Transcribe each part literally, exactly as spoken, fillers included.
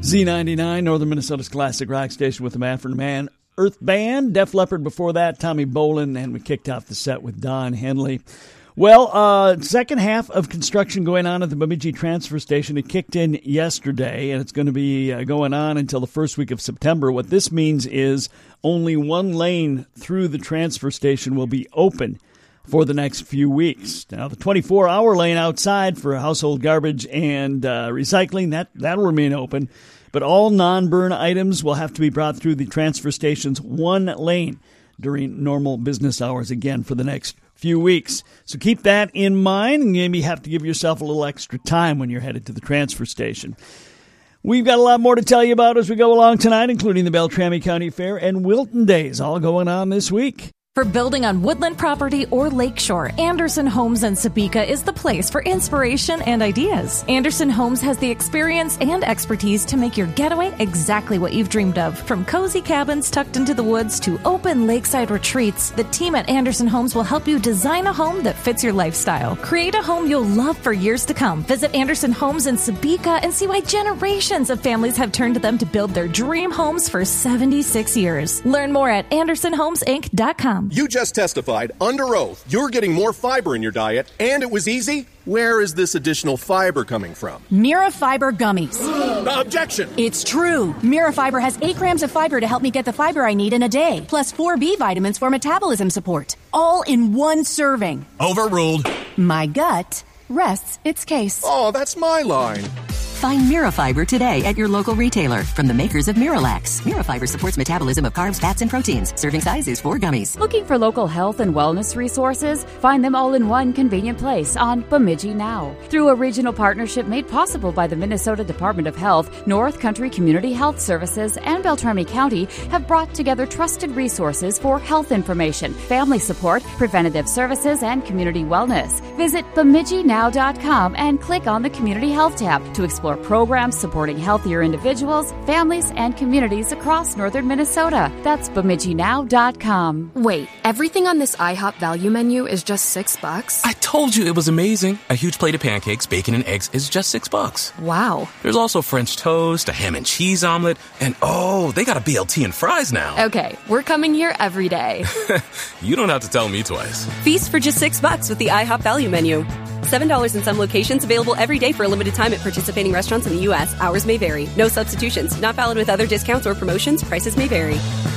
Z ninety-nine, Northern Minnesota's classic rock station with the Manfred Man Earth Band. Def Leppard before that, Tommy Bolin, and we kicked off the set with Don Henley. Well, uh, second half of construction going on at the Bemidji Transfer Station. It kicked in yesterday, and it's going to be uh, going on until the first week of September. What this means is only one lane through the transfer station will be open for the next few weeks. Now, the twenty-four hour lane outside for household garbage and uh, recycling, that, that'll remain open. But all non-burn items will have to be brought through the transfer station's one lane during normal business hours again for the next few weeks. So keep that in mind, and maybe have to give yourself a little extra time when you're headed to the transfer station. We've got a lot more to tell you about as we go along tonight, including the Beltrami County Fair and Wilton Days, all going on this week. For building on woodland property or lakeshore, Anderson Homes in Sebeka is the place for inspiration and ideas. Anderson Homes has the experience and expertise to make your getaway exactly what you've dreamed of. From cozy cabins tucked into the woods to open lakeside retreats, the team at Anderson Homes will help you design a home that fits your lifestyle. Create a home you'll love for years to come. Visit Anderson Homes in Sebeka and see why generations of families have turned to them to build their dream homes for seventy-six years. Learn more at anderson homes inc dot com. You just testified under oath you're getting more fiber in your diet, and it was easy. Where is this additional fiber coming from? Mira Fiber Gummies. Objection! It's true. Mira Fiber has eight grams of fiber to help me get the fiber I need in a day, plus four B vitamins for metabolism support. All in one serving. Overruled. My gut rests its case. Oh, that's my line. Find Mirafiber today at your local retailer from the makers of Miralax. Mirafiber supports metabolism of carbs, fats, and proteins. Serving size is four gummies. Looking for local health and wellness resources? Find them all in one convenient place on Bemidji Now. Through a regional partnership made possible by the Minnesota Department of Health, North Country Community Health Services, and Beltrami County have brought together trusted resources for health information, family support, preventative services, and community wellness. Visit bemidji now dot com and click on the Community Health tab to explore programs supporting healthier individuals, families, and communities across northern Minnesota. That's bemidji now dot com. Wait, everything on this IHOP value menu is just six bucks? I told you it was amazing. A huge plate of pancakes, bacon, and eggs is just six bucks. Wow. There's also French toast, a ham and cheese omelet, and oh, they got a B L T and fries now. Okay, we're coming here every day. You don't have to tell me twice. Feast for just six bucks with the IHOP value menu. seven dollars in some locations, available every day for a limited time at participating restaurants in the U S. Hours may vary. No substitutions. Not valid with other discounts or promotions. Prices may vary.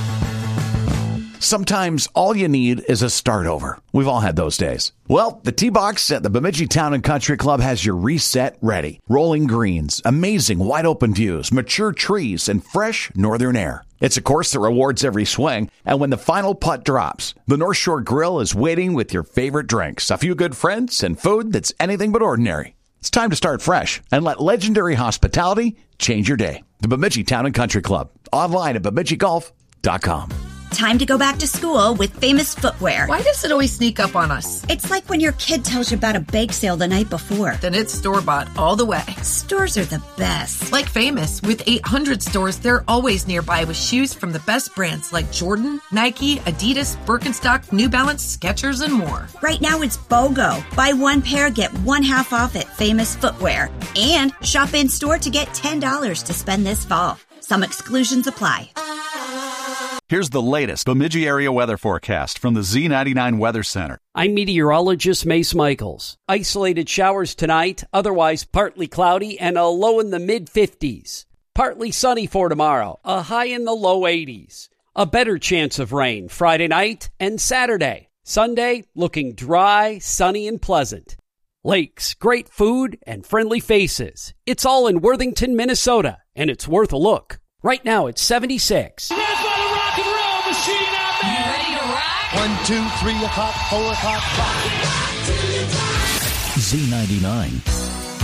Sometimes all you need is a start over. We've all had those days. Well, the T-Box at the Bemidji Town and Country Club has your reset ready. Rolling greens, amazing wide open views, mature trees, and fresh northern air. It's a course that rewards every swing, and when the final putt drops, the North Shore Grill is waiting with your favorite drinks, a few good friends, and food that's anything but ordinary. It's time to start fresh and let legendary hospitality change your day. The Bemidji Town and Country Club. Online at bemidji golf dot com. Time to go back to school with Famous Footwear. Why does it always sneak up on us? It's like when your kid tells you about a bake sale the night before. Then it's store-bought all the way. Stores are the best. Like Famous. With eight hundred stores, they're always nearby with shoes from the best brands like Jordan, Nike, Adidas, Birkenstock, New Balance, Skechers, and more. Right now it's BOGO. Buy one pair, get one half off at Famous Footwear. And shop in-store to get ten dollars to spend this fall. Some exclusions apply. Here's the latest Bemidji area weather forecast from the Z ninety-nine Weather Center. I'm meteorologist Mace Michaels. Isolated showers tonight, otherwise partly cloudy and a low in the mid fifties. Partly sunny for tomorrow, a high in the low eighties. A better chance of rain Friday night and Saturday. Sunday, looking dry, sunny, and pleasant. Lakes, great food, and friendly faces. It's all in Worthington, Minnesota, and it's worth a look. Right now, it's seventy-six. One, two, three o'clock, four o'clock, five. Z ninety-nine.